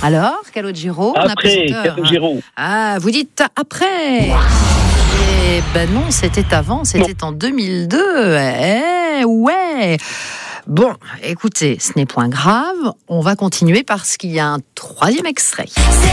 Alors, Calogero, Après, Calogero. Ah, vous dites après. Eh ben non, c'était avant, c'était en 2002. Ouais. Bon, écoutez, ce n'est point grave. On va continuer parce qu'il y a un troisième extrait.